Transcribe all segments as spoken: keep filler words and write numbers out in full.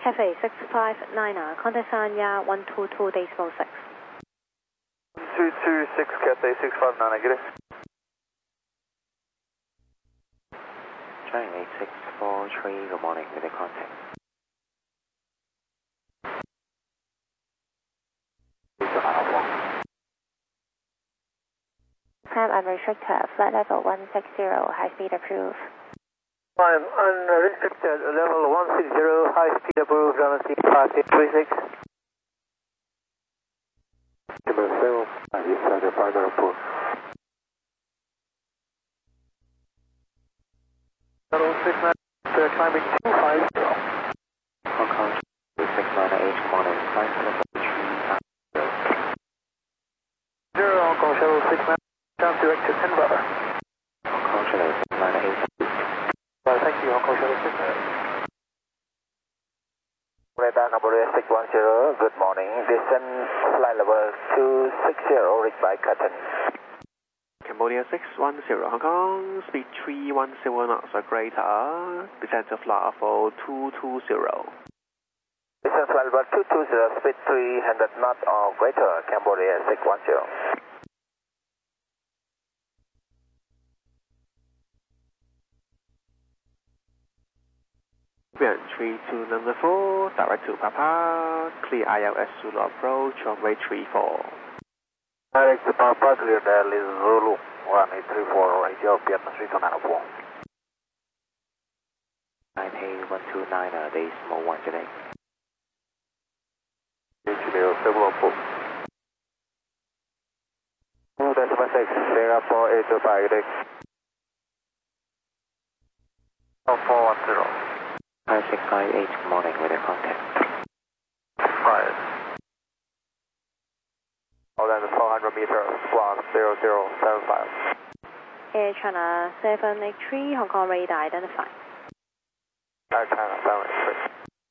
Cafe six five nine, contact Sanya one two two decimal six. two two six Cathay six five nine, get it. Train eight six four three, good morning, with the contact. Climb unrestricted, flight level one six zero, high speed approved. Climb unrestricted, level one six zero, high speed approved, Galaxy five eight three six. Number seven, this is the final approved. Level six nine, climbing two five zero. Hong Kong six nine eight, good morning, climb level three five zero. Zero, Hong Kong Shuttle six nine, down direct to ten brother. Hong Kong Shuttle six nine eight. Well, thank you, Hong Kong Shuttle six nine. Radar Cambodia six one zero, good morning. Descend flight level two six zero, reach by Curtin. Cambodia six one zero, Hong Kong, speed three one zero knots or greater, descent to flight level two two zero. Descend flight level two two zero, speed three hundred knots or greater, Cambodia six one zero. three two number four, direct to Papa, clear I L S Zulu approach, runway three four. Direct to Papa, clear Delhi Zulu, one eight three four, Ethiopian three two nine four. Taipei one two nine, decimal one today. Engineer several four. Oh, decimal six, Singapore eight two five, good day. Oh, four one zero. five six nine eight, good morning, with the contact. Five. More than four hundred meters, squawk zero zero seven five. Air China seven eight three, Hong Kong radar identified. Air China seven eight three.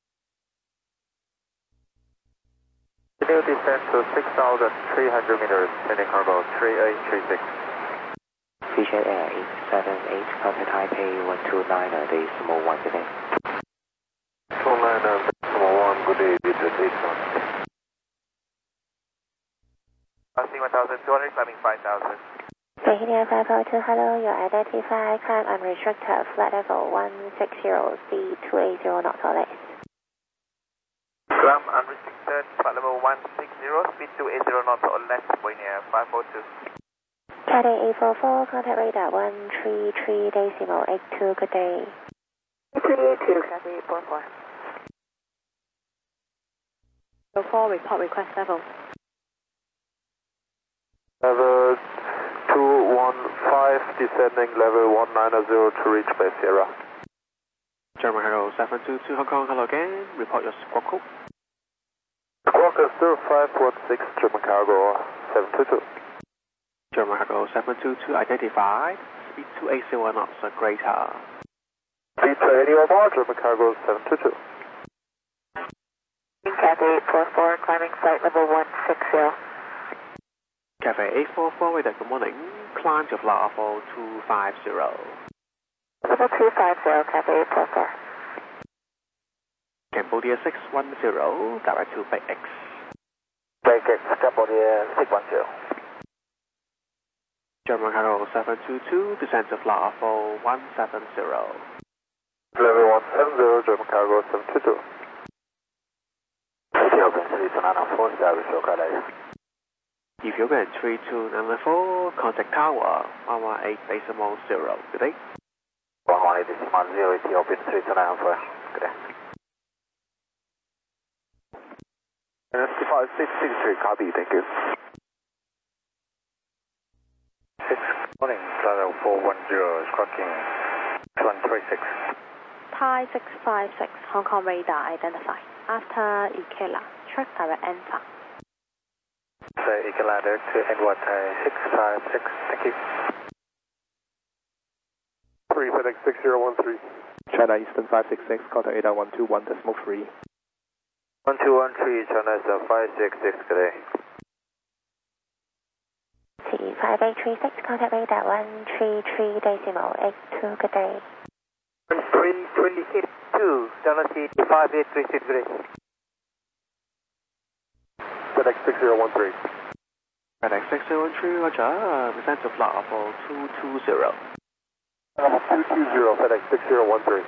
Continue descent to six thousand three hundred meters, sending cargo three eight three six. Fiji Air eight seven eight, contact Taipei one two nine, decimal one today. two nine decimal one, good day, this is eight seven. Passing one thousand two hundred, climbing five thousand. Tahiti five oh two, hello, you're identified, climb unrestricted, flight level one six zero, speed two eight zero knots or less. Climb unrestricted, flight level one six zero, speed two eight zero knots or less, Boeing Air five oh two. Cathay eight four four, contact radar one three three decimal eight two, good day. three eight two, Cathay eight four four. So four, report request level. Level two one five, descending level one nine zero to reach by Sierra. German Hello seven two two, Hong Kong, hello again, report your squawk code. Squawk zero five one six, German Cargo seven two two. German Hello seven two two, identified, speed two eight zero knots or greater. Speed two eighty or more, German Cargo seven two two. Cathay eight four four, climbing flight level one six zero. Cafe eight four four, with a good morning, climb to flight level two five zero. Level two five zero, Cathay eight four four. Cambodia six one zero, direct to Bay X. Bay X, Cambodia six one zero. German Hello seven two two, descent to flight level one seven zero. Level one seven zero, German Cargo seven two two. Ethiopian three two nine four, service localized. Ethiopian three two nine four, contact tower one one eight decimal zero, good day. one one eight decimal zero, Ethiopian three two nine four, good day. N S T five six six three, copy, thank you. six, morning, Flight four one zero, squawking two one three six. Thai six five six, Hong Kong radar identified. After Ikela, track direct enter. Say Ikela direct to Edward six five six, thank you. three FedEx six zero one three. China Eastern five six six, contact radar one two one decimal three. one two one three, China Eastern five six six, good day. T five eight three six, contact radar one three three decimal eight two, good day. one three three eight two, Dynasty five eight three six, good day. FedEx six zero one three. FedEx six zero one three, roger. Descent to flight level two two zero. Level two two zero, FedEx six zero one three.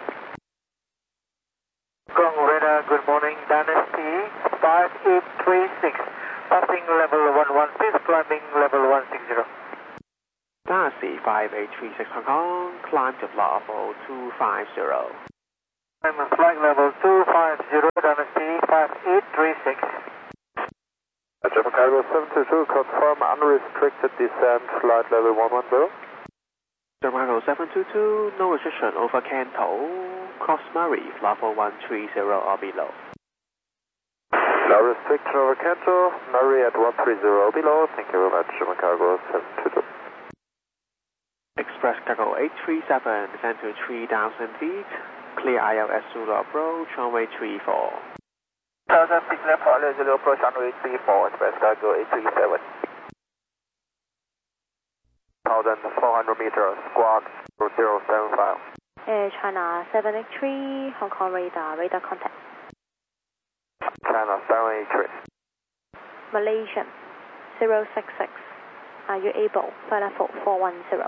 Gong radar, good morning, Dynasty five eight three six. Passing level one one six, climbing level one six zero. Dynasty five eight three six Hong Kong, climb to flight level two five zero. I'm flight level two five zero, Dynasty five eight three six. German Cargo seven two two, confirm unrestricted descent, flight level one one zero. German Cargo seven two two, no restriction over Canto, cross Murray, level one three zero or below. No restriction over Canto, Murray at one three zero or below. Thank you very much, German Cargo seven two two. Express Cargo eight three seven, descend to three thousand feet, clear I L S Zulu approach, runway three four. one thousand feet left, Zulu approach, runway three four, Express Cargo eight three seven. one thousand four hundred meters, squawk zero seven five. Air China seven eight three, Hong Kong radar, radar contact. China seven eight three. Malaysian zero six six. Are you able? Flight level four one zero.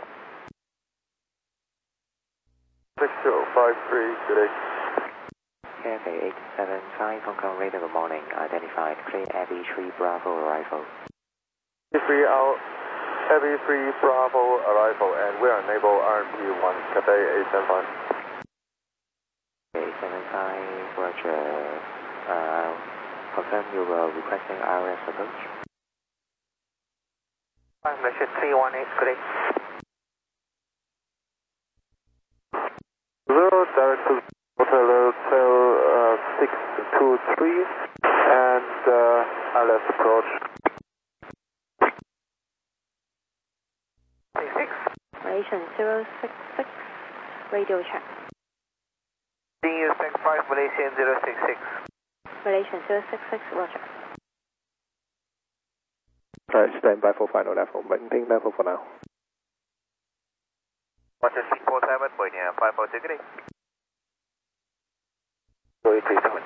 six zero five three, good day. K F A eight seven five, Hong Kong radar, good morning. Identified, clear F E three Bravo arrival. F E three out, F E three Bravo arrival, and we are enable R M P one, Cathay eight seven five. eight seven five, roger. Uh, confirm you were requesting R S approach. I'm Malaysia three one eight, good day. Zero, direct to Hotel Hotel uh, six two three, and uh, R S approach. six. Malaysian zero six six. Radio check. D U six five, Malaysian zero six six. Malaysian zero six six, roger. Alright, stand by for final level. Maintain level for now. Roger, C four seven, Boeing five four two, good day. eight three seven.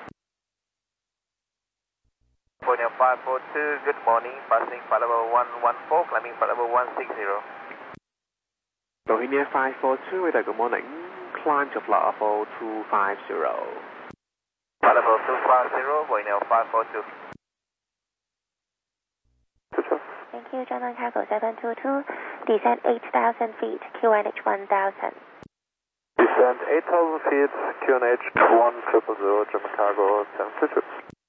Boeing five four two, good morning. Passing flight level one one four, climbing flight level one six zero. Bohemia five four two, radar, good morning. Climb to flight level two five zero. Flight level two five zero, Boeing five four two. Thank you, German Cargo seven two two. Descend eight thousand feet, Q N H one thousand. Descend eight thousand feet, Q N H one triple zero, German Cargo seven two two.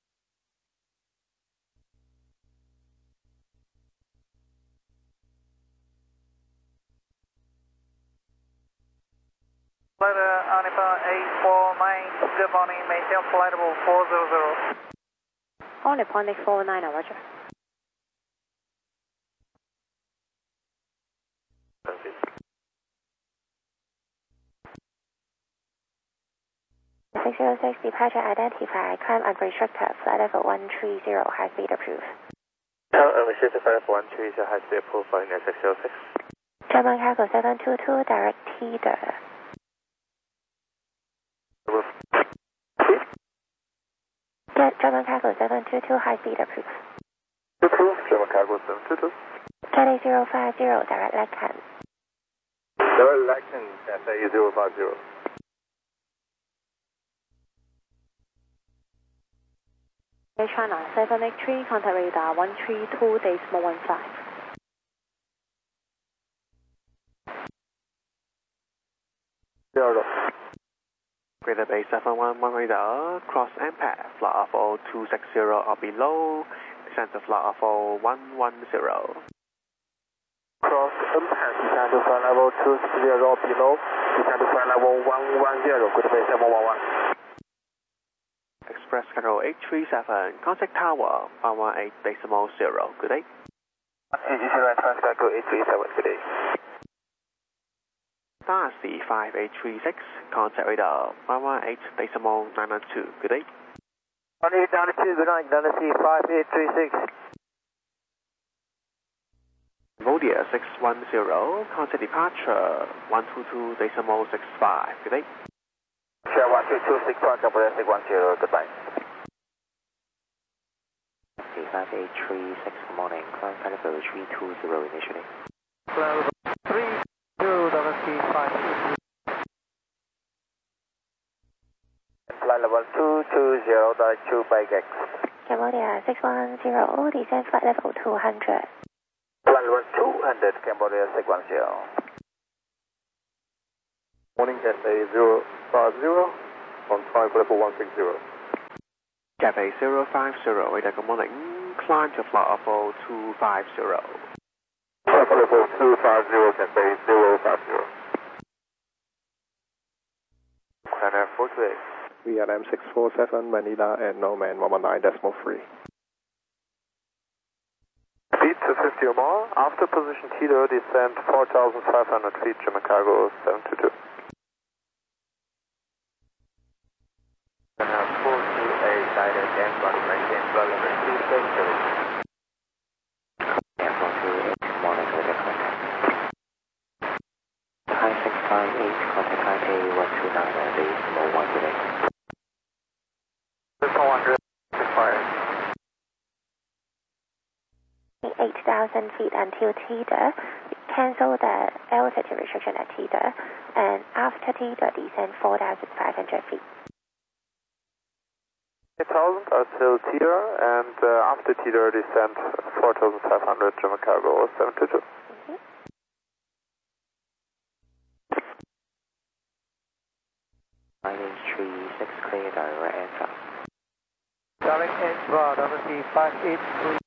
Flight Anipa eight four nine, good morning, maintain flight level four zero zero. Only point eight four nine, roger. six zero six, departure identified, climb unrestricted, flight level one three zero, high speed approved. Unrestricted flight level one three zero, high speed approved for six zero six. German Cargo seven two two, direct T D E R. Get German Cargo seven two two, high speed approved. Approved, German Cargo seven two two. Cathay zero five zero, direct Lacan. Direct Lacan, Cathay zero five zero. Air China seven eight three, contact radar one three two decimal one five. Zero. Greater Bay seven one one radar, cross M P A D, flight level two six zero or below, descend to flight level one one zero. Cross M P A D, descend to flight level two six zero below, descend to flight level one one zero, Greater Bay seven one one. Express Cargo eight three seven, contact tower one one eight decimal zero, good day. eight zero, Express Cargo eight three seven, good day. Dynasty five eight three six, contact radar one one eight decimal nine nine two, good day. one eight nine two, good night, Dynasty five eight three six. Cambodia six one zero, contact departure one two two decimal six five, good day. Share one two three two six one, Cambodia six one zero, goodbye. five eight three six, good morning. Climb flight level three two zero initially. Flight level three two, W T five eight three. Flight level two two zero, direct to Bagex. Cambodia six one zero, descend flight level two hundred. Flight level two hundred, Cambodia six one zero. Morning, Cathay zero five zero, on climb flight level one six zero. Cathay zero five zero, Radar, good morning. Climb to flight level two five zero. Flight level two five zero, Cathay zero five zero. Climb four two eight. V L M six four seven, Manila and Norman one one nine decimal three. Speed two fifty or more. After position Tito, descend four thousand five hundred feet, German cargo seven two two. four two eight, guided and one maintain flight level two seven zero. And four two eight, good morning, radar contact. Thai six five eight, contact Taipei one two nine and the decimal one today. one hundred, eight thousand feet until Tida. Cancel the altitude restriction at Tida, and after Tida, descend four thousand five hundred feet. eight thousand until Tida, and uh, after Tida, descend four thousand five hundred, German cargo seven two two. Mm-hmm. nine eight three six, clear direct answer. Direct answer, W T five eight three.